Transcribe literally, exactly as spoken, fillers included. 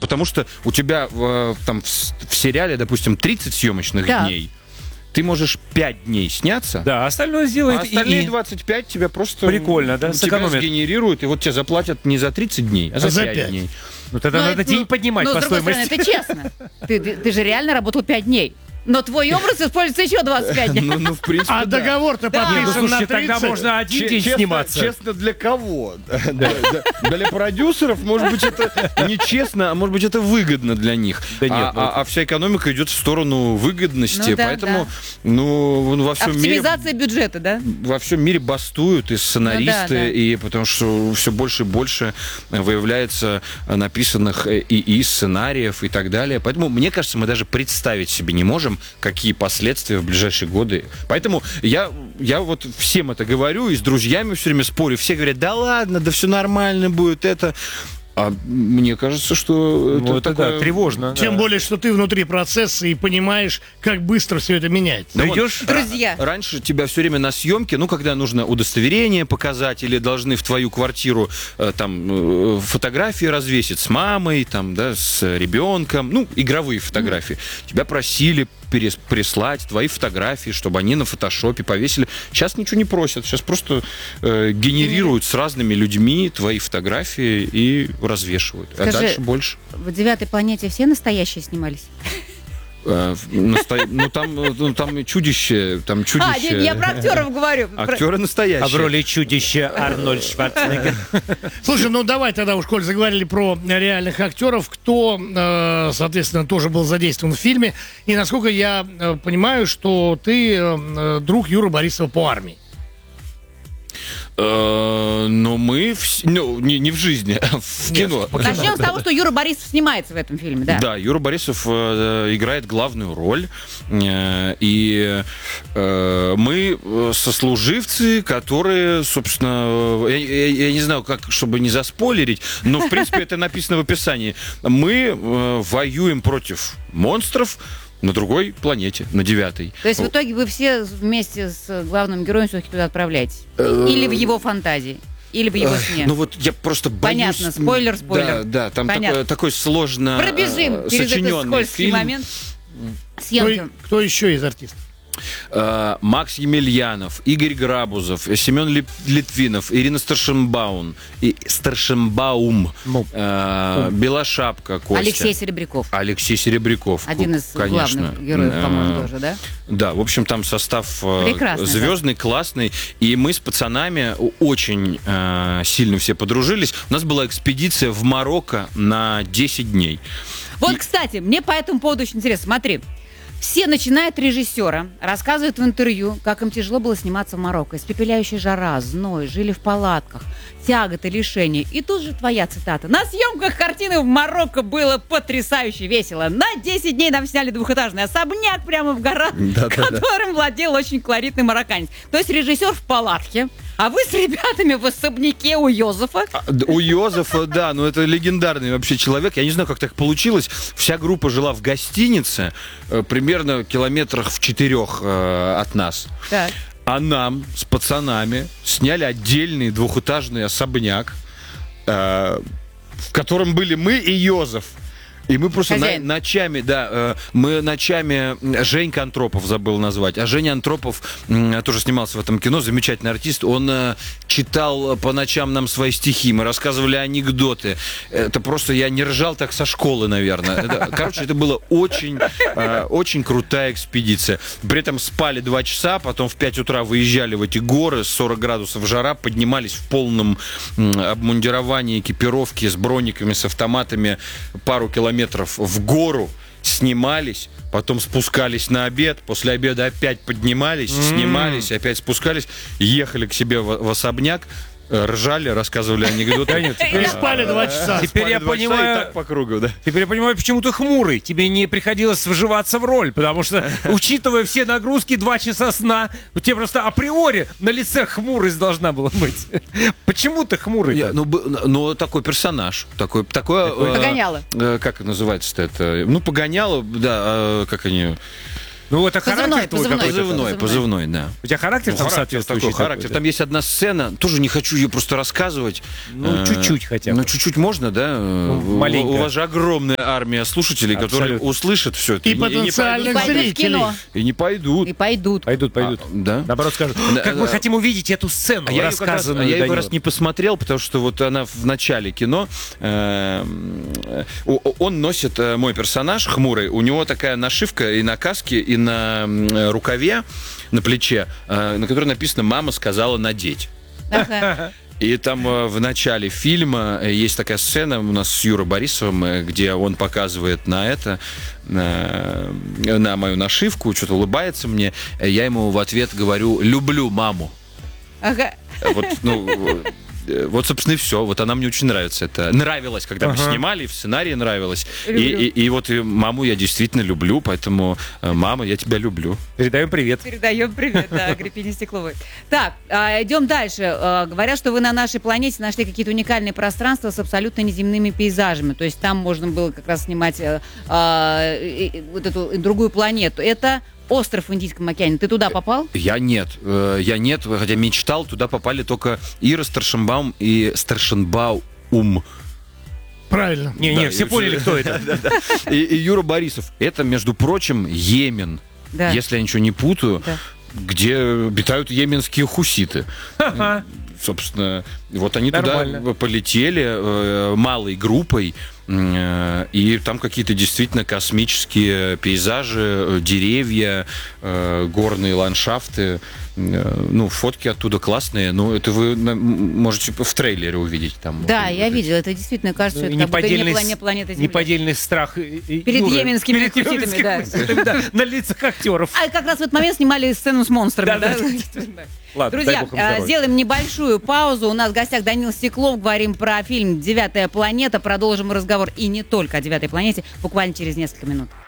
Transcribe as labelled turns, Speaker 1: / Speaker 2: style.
Speaker 1: потому что у тебя в, там в, в сериале, допустим, тридцать съемочных
Speaker 2: Да.
Speaker 1: дней. Ты можешь пять дней сняться,
Speaker 3: Да, остальное сделает
Speaker 1: а остальные
Speaker 3: и...
Speaker 1: двадцать пять тебя просто
Speaker 3: Прикольно, да,
Speaker 1: тебя
Speaker 3: сэкономят.
Speaker 1: сгенерируют, и вот тебе заплатят не за тридцать дней, а за,
Speaker 4: А за
Speaker 1: пять
Speaker 4: пять.
Speaker 1: дней.
Speaker 3: Ну тогда
Speaker 2: Но
Speaker 3: надо
Speaker 2: это,
Speaker 3: день
Speaker 2: ну,
Speaker 3: поднимать
Speaker 2: ну,
Speaker 3: по
Speaker 2: с другой
Speaker 3: стоимости.
Speaker 2: стороны, это честно. Ты, ты, ты же реально работал пять дней. Но твой образ используется еще двадцать пять дней.
Speaker 1: Ну, ну, в принципе,
Speaker 4: А
Speaker 1: да.
Speaker 4: договор-то
Speaker 2: Да.
Speaker 3: Не, ну
Speaker 4: подписан на
Speaker 3: слушайте, тогда
Speaker 4: тридцать.
Speaker 3: можно один
Speaker 1: Че-
Speaker 3: день
Speaker 1: честно,
Speaker 3: сниматься.
Speaker 1: честно, для кого? Для, для- для продюсеров, может быть, это нечестно, а может быть, это выгодно для них.
Speaker 3: Да нет,
Speaker 1: а,
Speaker 3: ну
Speaker 1: а-
Speaker 3: это-
Speaker 1: а вся экономика идет в сторону выгодности,
Speaker 2: Ну да,
Speaker 1: поэтому,
Speaker 2: да.
Speaker 1: ну, во всем мире,
Speaker 2: Оптимизация бюджета, да?
Speaker 1: во всем мире бастуют и сценаристы,
Speaker 2: Ну да, да.
Speaker 1: и потому что все больше и больше выявляется написанных ИИ сценариев и так далее. Поэтому, мне кажется, мы даже представить себе не можем, какие последствия в ближайшие годы. Поэтому я, я вот всем это говорю, и с друзьями все время спорю. Все говорят, да ладно, да все нормально будет, это... А мне кажется, что
Speaker 3: Ну,
Speaker 1: это,
Speaker 3: это да,
Speaker 1: такое...
Speaker 3: тревожно.
Speaker 4: Тем
Speaker 3: да.
Speaker 4: более, что ты внутри процесса и понимаешь, как быстро все это меняется.
Speaker 1: Ну
Speaker 3: Ну,
Speaker 1: вот,
Speaker 3: идешь...
Speaker 2: Друзья.
Speaker 1: Раньше тебя все время на съемке, ну, когда нужно удостоверение показать, или должны в твою квартиру э, там э, фотографии развесить с мамой, там, да, с ребенком, ну, игровые фотографии. Тебя просили перес- прислать твои фотографии, чтобы они на фотошопе повесили. Сейчас ничего не просят, сейчас просто э, генерируют с разными людьми твои фотографии и развешивают. А
Speaker 2: Скажи,
Speaker 1: дальше больше.
Speaker 2: В «Девятой планете» все настоящие снимались?
Speaker 1: Э, насто- Ну, там, э, ну, там чудище, там чудище.
Speaker 2: А, нет, я про актеров говорю. Про-
Speaker 1: Актеры настоящие.
Speaker 3: А в роли чудища Арнольд Шварценеггер.
Speaker 4: Слушай, ну давай тогда уж, коль заговорили про реальных актеров, кто, э, соответственно, тоже был задействован в фильме. И насколько я э, понимаю, что ты э, друг Юры Борисова по армии.
Speaker 1: Э, Но мы, в- ну, не, не в жизни, а в кино.
Speaker 2: Начнем с того, что Юра Борисов снимается в этом фильме, да?
Speaker 1: Да, Юра Борисов э, играет главную роль. Э, и э, мы э, сослуживцы, которые, собственно, э, я, я- я не знаю, как, чтобы не заспойлерить, но, в принципе, это написано в описании. Мы э, воюем против монстров на другой планете, на девятой.
Speaker 2: То есть в итоге вы все вместе с главным героем все-таки туда отправляетесь? Или в его фантазии? Или в его сне?
Speaker 1: Ну вот я просто боюсь...
Speaker 2: Понятно, спойлер, спойлер.
Speaker 1: Да, да, там
Speaker 2: Понятно.
Speaker 1: такой, такой сложно
Speaker 2: Пробежим
Speaker 1: э,
Speaker 2: через этот
Speaker 1: сочиненный
Speaker 2: скользкий
Speaker 1: фильм.
Speaker 2: момент
Speaker 4: Кто,
Speaker 2: съемки.
Speaker 4: кто еще из артистов?
Speaker 1: Э, Макс Емельянов, Игорь Грабузов, Семен Лип- Литвинов, Ирина Старшенбаум, и Старшенбаум,
Speaker 3: Ну,
Speaker 1: э, Белошапка Костя.
Speaker 2: Алексей Серебряков.
Speaker 1: Алексей Серебряков.
Speaker 2: Один
Speaker 1: ку-
Speaker 2: из
Speaker 1: конечно.
Speaker 2: главных героев, по-моему,
Speaker 1: Э,
Speaker 2: тоже, да?
Speaker 1: Да, в общем, там состав э,
Speaker 2: Прекрасный, да.
Speaker 1: звездный, классный. И мы с пацанами очень э, сильно все подружились. У нас была экспедиция в Марокко на десять дней.
Speaker 2: Вот,
Speaker 1: И-
Speaker 2: кстати, мне по этому поводу очень интересно. Смотри, все, начиная от режиссера, рассказывают в интервью, как им тяжело было сниматься в Марокко. Испепеляющая жара, зной, жили в палатках, тяготы, лишения. И тут же твоя цитата. На съемках картины в Марокко было потрясающе весело. На десять дней нам сняли двухэтажный особняк прямо в горах,
Speaker 1: Да-да-да.
Speaker 2: которым владел очень колоритный марокканец. То есть режиссер в палатке, а вы с ребятами в особняке у Йозефа.
Speaker 1: А, д- У Йозефа, да, ну это легендарный вообще человек. Я не знаю, как так получилось. Вся группа жила в гостинице, э, примерно километрах в четырех э, от нас.
Speaker 2: Так.
Speaker 1: А нам с пацанами сняли отдельный двухэтажный особняк, э, в котором были мы и Йозеф. И мы просто на-
Speaker 2: Хозяин.
Speaker 1: ночами, да, э, мы ночами, м, Женька Антропов забыл назвать, а Женя Антропов м, тоже снимался в этом кино, замечательный артист, он э, читал по ночам нам свои стихи, мы рассказывали анекдоты, это просто я не ржал так со школы, наверное. Это- короче, это была очень, э, очень крутая экспедиция. При этом спали два часа, потом в пять утра выезжали в эти горы, сорок градусов жара, поднимались в полном м, обмундировании, экипировке, с брониками, с автоматами, пару километров в гору, снимались, потом спускались на обед, после обеда опять поднимались, снимались, опять спускались, ехали к себе в, в особняк, э, ржали, рассказывали анекдоты.
Speaker 3: Да нет, теперь-
Speaker 4: И спали два часа.
Speaker 3: Теперь
Speaker 1: Спали
Speaker 3: я
Speaker 1: два часа и
Speaker 3: понимаю,
Speaker 1: так по кругу, да.
Speaker 3: теперь я понимаю, почему ты хмурый. Тебе не приходилось вживаться в роль, потому что, учитывая все нагрузки, два часа сна, у тебя просто априори на лице хмурость должна была быть. Почему ты хмурый?
Speaker 1: Я- ну, б- ну, такой персонаж, такой, такое... э,
Speaker 2: Погоняло.
Speaker 1: э, как называется-то это? Ну, погоняло, да, э, как они...
Speaker 3: Ну, это характер
Speaker 2: Позывной,
Speaker 3: твой
Speaker 2: позывной.
Speaker 3: какой-то.
Speaker 1: Позывной, позывной, да.
Speaker 3: У тебя характер
Speaker 1: Ну,
Speaker 3: там
Speaker 1: характер
Speaker 3: соответствующий
Speaker 1: такой, характер.
Speaker 3: какой-то?
Speaker 1: Там есть одна сцена, тоже не хочу ее просто рассказывать.
Speaker 3: Ну,
Speaker 1: Э,
Speaker 3: чуть-чуть хотя бы.
Speaker 1: Ну, чуть-чуть можно, да? У-
Speaker 3: маленько.
Speaker 1: У вас же огромная армия слушателей, которые
Speaker 3: Абсолютно.
Speaker 1: услышат все это.
Speaker 4: И
Speaker 1: не- не
Speaker 4: потенциальных
Speaker 1: пойдут.
Speaker 2: Пойдут в
Speaker 4: зрителей.
Speaker 2: кино.
Speaker 1: И не пойдут.
Speaker 2: И пойдут.
Speaker 3: Пойдут, пойдут.
Speaker 1: А, да?
Speaker 3: Наоборот скажут,
Speaker 1: Да,
Speaker 3: как мы
Speaker 1: да.
Speaker 3: хотим увидеть эту сцену,
Speaker 1: А я ее как раз,
Speaker 3: рассказанную
Speaker 1: я ее как
Speaker 3: Данилом.
Speaker 1: раз не посмотрел, потому что вот она в начале кино, э, э, о- он носит, э, мой персонаж, хмурый, у него такая нашивка и на каске, и на м, рукаве, на плече, э, на которой написано «Мама сказала надеть».
Speaker 2: Ага.
Speaker 1: И там э, в начале фильма э, есть такая сцена у нас с Юрой Борисовым, э, где он показывает на это, на, на мою нашивку, что-то улыбается мне. Э, Я ему в ответ говорю «люблю маму».
Speaker 2: Ага.
Speaker 1: Э, Вот, ну, э, вот, собственно, и все. Вот она мне очень нравится. Это нравилось, когда мы
Speaker 3: Ага.
Speaker 1: снимали, и в сценарии нравилось. И,
Speaker 2: Люблю.
Speaker 1: и, и вот и маму я действительно люблю, поэтому, э, мама, я тебя люблю.
Speaker 3: Передаем привет.
Speaker 2: Передаем привет, да, Агриппине Стекловой. Так, а, идем дальше. А, Говорят, что вы на нашей планете нашли какие-то уникальные пространства с абсолютно неземными пейзажами. То есть там можно было как раз снимать э, а, и- и вот эту и другую планету. Это остров в Индийском океане. Ты туда попал?
Speaker 1: Я нет. Э, Я нет, хотя мечтал. Туда попали только Ира Старшенбаум и Старшенбаум.
Speaker 4: Правильно.
Speaker 3: Не-не,
Speaker 1: Да,
Speaker 3: все
Speaker 1: и-
Speaker 3: поняли, кто это.
Speaker 1: И, и Юра Борисов. Это, между прочим, Йемен.
Speaker 2: Да.
Speaker 1: Если я ничего не путаю,
Speaker 2: Да.
Speaker 1: где обитают йеменские хуситы.
Speaker 3: Ха-ха.
Speaker 1: Собственно, вот они
Speaker 3: Нормально.
Speaker 1: туда полетели э, малой группой, э, и там какие-то действительно космические пейзажи, э, деревья, э, горные ландшафты. Э, ну, фотки оттуда классные, но это вы на- м- можете в трейлере увидеть. Там,
Speaker 2: Да,
Speaker 1: вот,
Speaker 2: я
Speaker 1: вот
Speaker 2: видела. Это действительно кажется, что это как будто не,
Speaker 3: Неподдельный
Speaker 2: пла-
Speaker 3: с-
Speaker 2: не планета Земля.
Speaker 3: неподдельный страх и- и
Speaker 2: Перед
Speaker 3: Юры.
Speaker 2: йеменскими
Speaker 3: Перед
Speaker 2: хуситами,
Speaker 3: йеменскими
Speaker 2: да.
Speaker 3: хуситами, да, на лицах актеров.
Speaker 2: А как раз в этот момент снимали сцену с монстрами.
Speaker 3: Да,
Speaker 2: да?
Speaker 3: да. Ладно, дай
Speaker 2: Друзья,
Speaker 3: бог им
Speaker 2: а,
Speaker 3: здоровья.
Speaker 2: сделаем небольшую паузу. У нас в гостях Данил Стеклов. Говорим про фильм «Девятая планета». Продолжим разговор и не только о «Девятой планете» буквально через несколько минут.